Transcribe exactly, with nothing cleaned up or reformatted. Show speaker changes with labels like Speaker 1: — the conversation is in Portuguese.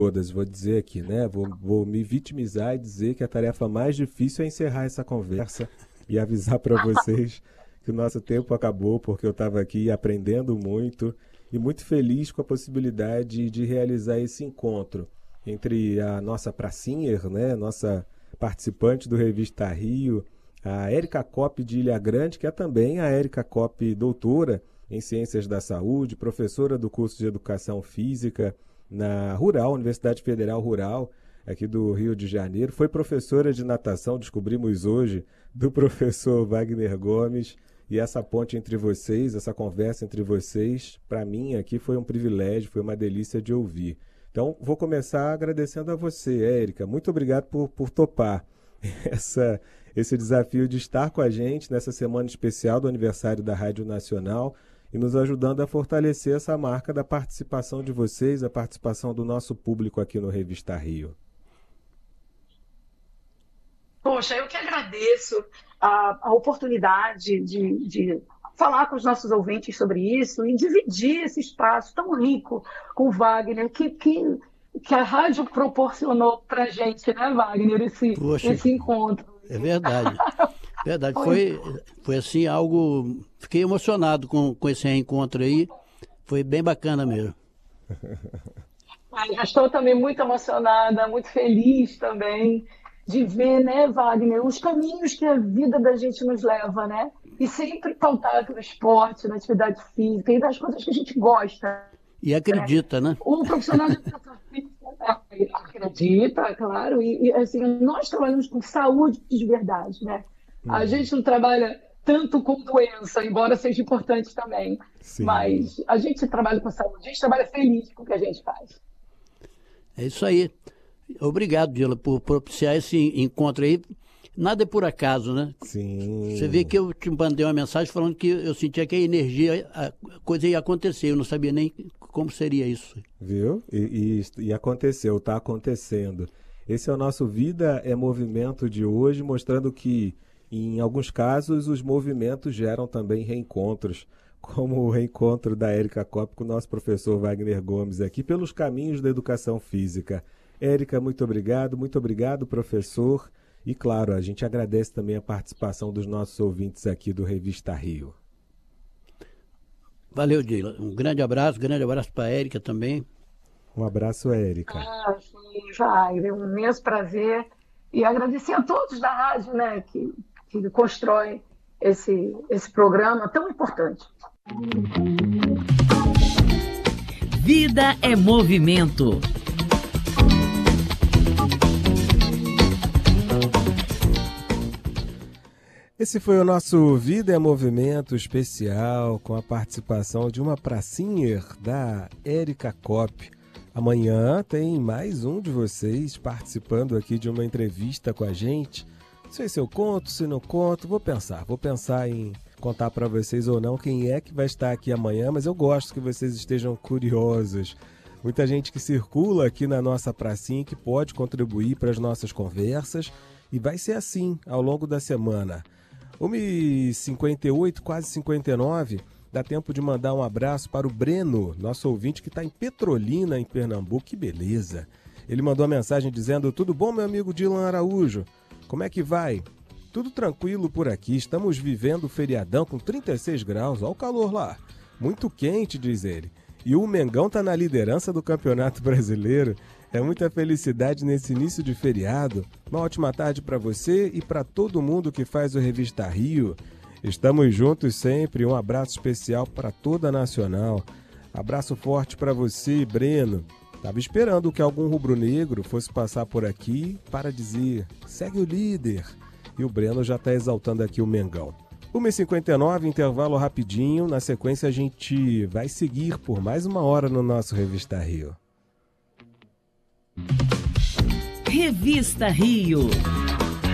Speaker 1: todas, vou dizer aqui, né? Vou, vou me vitimizar e dizer que a tarefa mais difícil é encerrar essa conversa e avisar para vocês que o nosso tempo acabou, porque eu estava aqui aprendendo muito e muito feliz com a possibilidade de realizar esse encontro entre a nossa pracinha, né? Nossa participante do Revista Rio, a Érica Kopp de Ilha Grande, que é também a Érica Kopp doutora em Ciências da Saúde, professora do curso de Educação Física na Rural, Universidade Federal Rural, aqui do Rio de Janeiro. Foi professora de natação, descobrimos hoje, do professor Wagner Gomes. E essa ponte entre vocês, essa conversa entre vocês, para mim aqui foi um privilégio, foi uma delícia de ouvir. Então, vou começar agradecendo a você, Érica. Muito obrigado por, por topar essa, esse desafio de estar com a gente nessa semana especial do aniversário da Rádio Nacional e nos ajudando a fortalecer essa marca da participação de vocês, a participação do nosso público aqui no Revista Rio.
Speaker 2: Poxa, eu que agradeço a, a oportunidade de, de falar com os nossos ouvintes sobre isso e dividir esse espaço tão rico com o Wagner, que, que, que a rádio proporcionou para a gente, né, Wagner, esse, esse encontro.
Speaker 3: É verdade. Verdade, foi, foi assim algo... Fiquei emocionado com, com esse reencontro aí, foi bem bacana mesmo.
Speaker 2: Eu estou também muito emocionada, muito feliz também de ver, né, Wagner, os caminhos que a vida da gente nos leva, né? E sempre pautado no esporte, na atividade física e das coisas que a gente gosta.
Speaker 3: E acredita, né? né?
Speaker 2: O profissional de educação física acredita, claro, e, e assim, nós trabalhamos com saúde de verdade, né? Hum. A gente não trabalha tanto com doença, embora seja importante também. Sim. Mas a gente trabalha com saúde, a gente trabalha feliz com o que a gente faz.
Speaker 3: É isso aí. Obrigado, Dila, por propiciar esse encontro aí. Nada é por acaso, né?
Speaker 1: Sim.
Speaker 3: Você vê que eu te mandei uma mensagem falando que eu sentia que a energia, a coisa ia acontecer. Eu não sabia nem como seria isso.
Speaker 1: Viu? E, e, e aconteceu, está acontecendo. Esse é o nosso Vida é Movimento de hoje, mostrando que, em alguns casos, os movimentos geram também reencontros, como o reencontro da Érica Kopp com o nosso professor Wagner Gomes aqui, pelos caminhos da educação física. Érica, muito obrigado, muito obrigado, professor. E, claro, a gente agradece também a participação dos nossos ouvintes aqui do Revista Rio.
Speaker 3: Valeu, Dila. Um grande abraço, grande abraço para a Érica também.
Speaker 1: Um abraço, Érica.
Speaker 2: Ah, sim, vai, é um imenso prazer. E agradecer a todos da rádio, né, que, que constroem esse, esse programa tão importante.
Speaker 4: Vida é movimento.
Speaker 1: Esse foi o nosso Vida é Movimento especial com a participação de uma pracinha da Érica Kopp. Amanhã tem mais um de vocês participando aqui de uma entrevista com a gente. Não sei se eu conto, se não conto, vou pensar. Vou pensar em contar para vocês ou não quem é que vai estar aqui amanhã, mas eu gosto que vocês estejam curiosos. Muita gente que circula aqui na nossa pracinha que pode contribuir para as nossas conversas e vai ser assim ao longo da semana. uma e cinquenta e oito, quase cinquenta e nove, dá tempo de mandar um abraço para o Breno, nosso ouvinte que está em Petrolina, em Pernambuco. Que beleza! Ele mandou uma mensagem dizendo: tudo bom, meu amigo Dilan Araújo? Como é que vai? Tudo tranquilo por aqui, estamos vivendo o feriadão com trinta e seis graus, olha o calor lá. Muito quente, diz ele. E o Mengão está na liderança do Campeonato Brasileiro. É muita felicidade nesse início de feriado. Uma ótima tarde para você e para todo mundo que faz o Revista Rio. Estamos juntos sempre. Um abraço especial para toda a Nacional. Abraço forte para você, Breno. Estava esperando que algum rubro-negro fosse passar por aqui para dizer: segue o líder. E o Breno já está exaltando aqui o Mengão. uma e cinquenta e nove, intervalo rapidinho. Na sequência a gente vai seguir por mais uma hora no nosso Revista Rio.
Speaker 4: Revista Rio.